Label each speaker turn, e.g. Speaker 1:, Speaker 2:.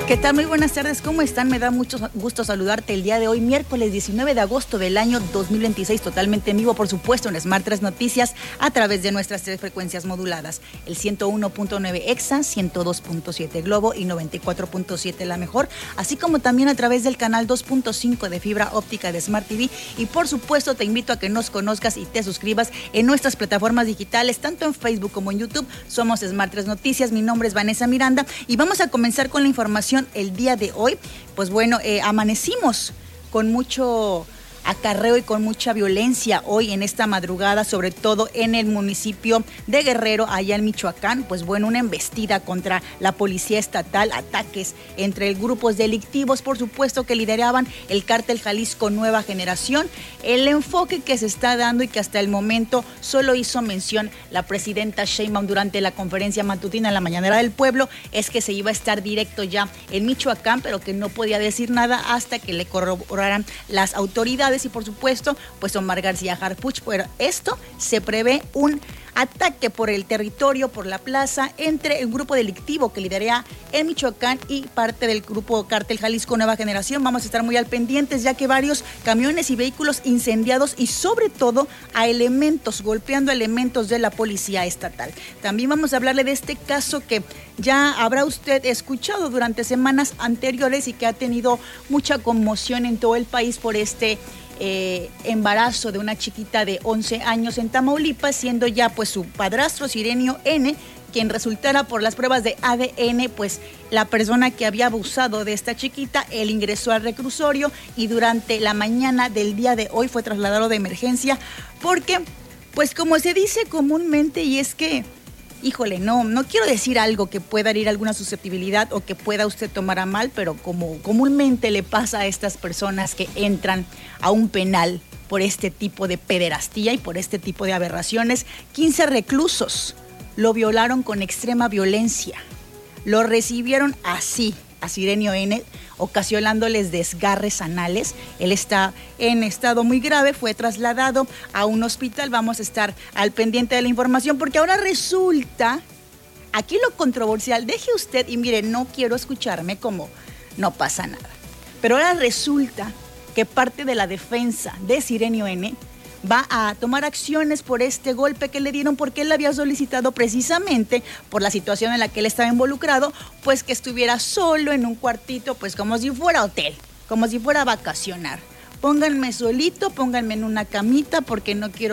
Speaker 1: ¿Qué tal? Muy buenas tardes, ¿cómo están? Me da mucho gusto saludarte el día de hoy, miércoles 19 de agosto del año 2026, totalmente en vivo, por supuesto, en Smart 3 Noticias, a través de nuestras tres frecuencias moduladas, el 101.9 EXA, 102.7 Globo y 94.7 La Mejor, así como también a través del canal 2.5 de fibra óptica de Smart TV, y por supuesto te invito a que nos conozcas y te suscribas en nuestras plataformas digitales, tanto en Facebook como en YouTube. Somos Smart 3 Noticias, mi nombre es Vanessa Miranda y vamos a comenzar con la información el día de hoy. Pues bueno, amanecimos con mucho acarreo y con mucha violencia hoy en esta madrugada, sobre todo en el municipio de Guerrero, allá en Michoacán. Pues bueno, una embestida contra la policía estatal, ataques entre grupos delictivos, por supuesto, que lideraban el cártel Jalisco Nueva Generación. El enfoque que se está dando y que hasta el momento solo hizo mención la presidenta Sheinbaum durante la conferencia matutina en la Mañanera del Pueblo es que se iba a estar directo ya en Michoacán, pero que no podía decir nada hasta que le corroboraran las autoridades. Y por supuesto, pues Omar García Harfuch. Pero esto se prevé un ataque por el territorio, por la plaza, entre el grupo delictivo que lidera en Michoacán y parte del grupo Cártel Jalisco Nueva Generación. Vamos a estar muy al pendientes, ya que varios camiones y vehículos incendiados y sobre todo golpeando elementos de la policía estatal. También vamos a hablarle de este caso que ya habrá usted escuchado durante semanas anteriores y que ha tenido mucha conmoción en todo el país por este embarazo de una chiquita de 11 años en Tamaulipas, siendo ya pues su padrastro Cirenio N. quien resultara por las pruebas de ADN pues la persona que había abusado de esta chiquita. Él ingresó al reclusorio y durante la mañana del día de hoy fue trasladado de emergencia porque pues como se dice comúnmente, y es que híjole, no quiero decir algo que pueda herir alguna susceptibilidad o que pueda usted tomar a mal, pero como comúnmente le pasa a estas personas que entran a un penal por este tipo de pederastía y por este tipo de aberraciones, 15 reclusos lo violaron con extrema violencia. Lo recibieron así a Cirenio N., ocasionándoles desgarres anales. Él está en estado muy grave, fue trasladado a un hospital. Vamos a estar al pendiente de la información porque ahora resulta, aquí lo controversial, deje usted y mire, no quiero escucharme como no pasa nada, pero ahora resulta que parte de la defensa de Cirenio N. va a tomar acciones por este golpe que le dieron, porque él había solicitado precisamente por la situación en la que él estaba involucrado, pues que estuviera solo en un cuartito, pues como si fuera hotel, como si fuera a vacacionar. Pónganme solito, pónganme en una camita porque no quiero